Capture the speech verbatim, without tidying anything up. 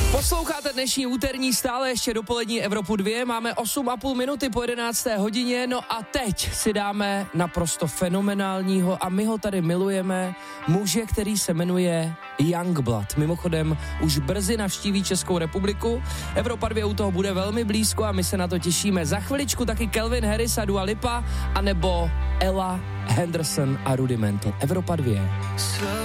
Posloucháte dnešní úterní stále ještě dopolední Evropu dva, máme osm a půl minuty po jedenácté hodině, no a teď si dáme naprosto fenomenálního a my ho tady milujeme, muže, který se jmenuje Youngblood. Mimochodem už brzy navštíví Českou republiku, Evropa dva u toho bude velmi blízko a my se na to těšíme. Za chviličku taky Calvin Harris a Dua Lipa, anebo Ella Henderson a Rudimental. Evropa dva.